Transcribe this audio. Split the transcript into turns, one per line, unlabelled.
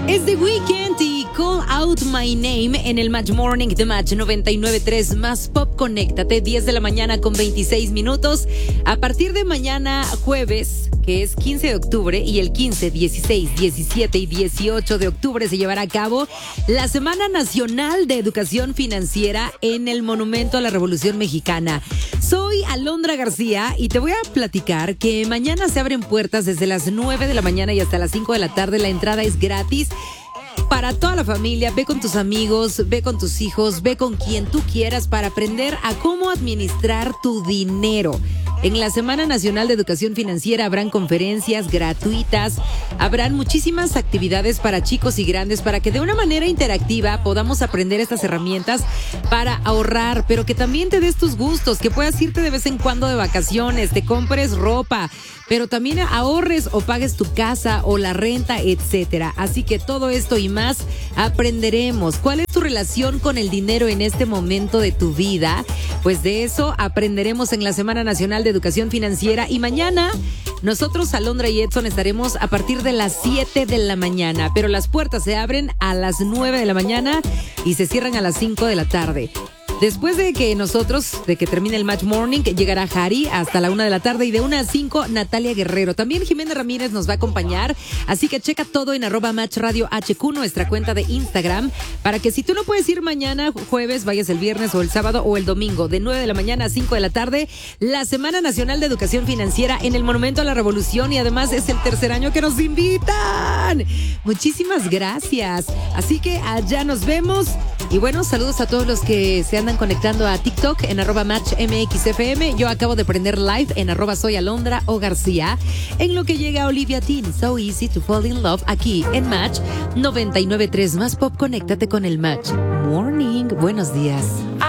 Es The Weeknd y Call Out My Name en el Match Morning de Match 99.3 más Pop. Conéctate, 10 de la mañana con 26 minutos. A partir de mañana jueves, que es 15 de octubre, y el 15, 16, 17 y 18 de octubre se llevará a cabo la Semana Nacional de Educación Financiera en el Monumento a la Revolución Mexicana. Soy Alondra García y te voy a platicar que mañana se abren puertas desde las 9 de la mañana y hasta las 5 de la tarde. La entrada es gratis para toda la familia. Ve con tus amigos, ve con tus hijos, ve con quien tú quieras para aprender a cómo administrar tu dinero. En la Semana Nacional de Educación Financiera habrán conferencias gratuitas, habrán muchísimas actividades para chicos y grandes para que de una manera interactiva podamos aprender estas herramientas para ahorrar, pero que también te des tus gustos, que puedas irte de vez en cuando de vacaciones, te compres ropa, pero también ahorres o pagues tu casa o la renta, etcétera. Así que todo esto y más aprenderemos. ¿Cuál es tu relación con el dinero en este momento de tu vida? Pues de eso aprenderemos en la Semana Nacional de Educación Financiera. Y mañana nosotros, Alondra y Edson, estaremos a partir de las 7 de la mañana, pero las puertas se abren a las 9 de la mañana y se cierran a las 5 de la tarde. Después de que termine el Match Morning, llegará Harry hasta la 1 de la tarde y de 1 a 5 Natalia Guerrero. También Jimena Ramírez nos va a acompañar, así que checa todo en @MatchRadioHQ, nuestra cuenta de Instagram, para que si tú no puedes ir mañana jueves, vayas el viernes o el sábado o el domingo, de 9 de la mañana a 5 de la tarde, la Semana Nacional de Educación Financiera en el Monumento a la Revolución, y además es el tercer año que nos invitan. Muchísimas gracias. Así que allá nos vemos. Y bueno, saludos a todos los que se andan conectando a TikTok en @MatchMXFM. Yo acabo de prender live en @soyalondra o García. En lo que llega Olivia Dean, So Easy to Fall in Love, aquí en Match 99.3 más Pop. Conéctate con el Match Morning. Buenos días.